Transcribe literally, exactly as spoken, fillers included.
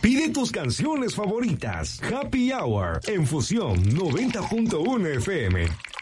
Pide tus canciones favoritas. Happy Hour en Fusión noventa punto uno F M.